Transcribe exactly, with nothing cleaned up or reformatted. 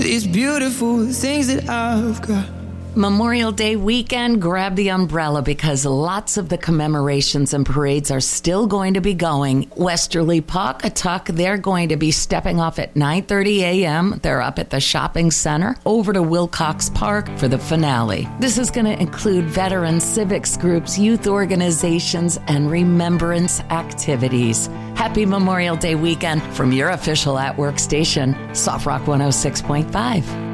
These beautiful things that I've got. Memorial Day weekend, grab the umbrella because lots of the commemorations and parades are still going to be going. Westerly Pawcatuck, they're going to be stepping off at nine thirty a.m. They're up at the shopping center over to Wilcox Park for the finale. This is going to include veteran civics groups, youth organizations, and remembrance activities. Happy Memorial Day weekend from your official at-work station, Soft Rock one oh six point five.